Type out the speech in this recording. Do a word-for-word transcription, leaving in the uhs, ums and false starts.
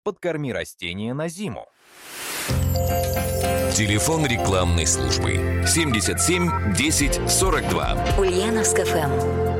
подкорми растения на зиму. Телефон рекламной службы семьдесят семь десять сорок два. Ульяновск эф эм.